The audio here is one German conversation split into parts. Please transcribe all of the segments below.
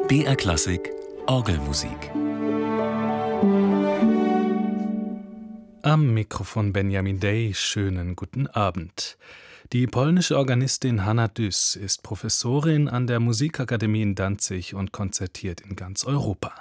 BR Klassik Orgelmusik. Am Mikrofon Benjamin Day, schönen guten Abend. Die polnische Organistin Hanna Düss ist Professorin an der Musikakademie in Danzig und konzertiert in ganz Europa.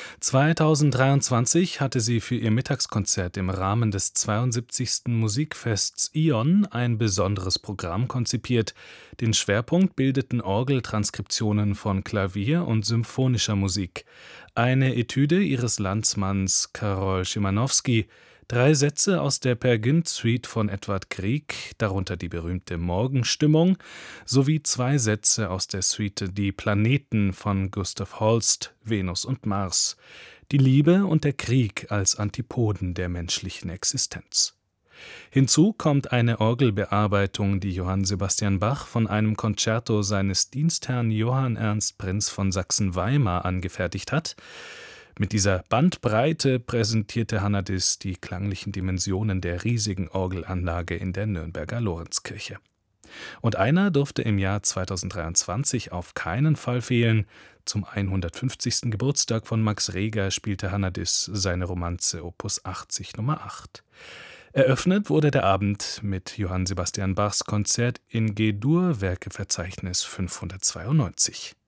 2023 hatte sie für ihr Mittagskonzert im Rahmen des 72. Musikfests ION ein besonderes Programm konzipiert. Den Schwerpunkt bildeten Orgeltranskriptionen von Klavier- und symphonischer Musik. Eine Etüde ihres Landsmanns Karol Szymanowski, 3 Sätze aus der Peer Gynt Suite von Edvard Grieg, darunter die berühmte Morgenstimmung, sowie 2 Sätze aus der Suite Die Planeten von Gustav Holst, Venus und Mars, die Liebe und der Krieg als Antipoden der menschlichen Existenz. Hinzu kommt eine Orgelbearbeitung, die Johann Sebastian Bach von einem Concerto seines Dienstherrn Johann Ernst Prinz von Sachsen-Weimar angefertigt hat. Mit dieser Bandbreite präsentierte Hanna Düss die klanglichen Dimensionen der riesigen Orgelanlage in der Nürnberger Lorenzkirche. Und einer durfte im Jahr 2023 auf keinen Fall fehlen. Zum 150. Geburtstag von Max Reger spielte Hanna Düss seine Romanze Opus 80 Nummer 8. Eröffnet wurde der Abend mit Johann Sebastian Bachs Konzert in G-Dur, Werkeverzeichnis 592.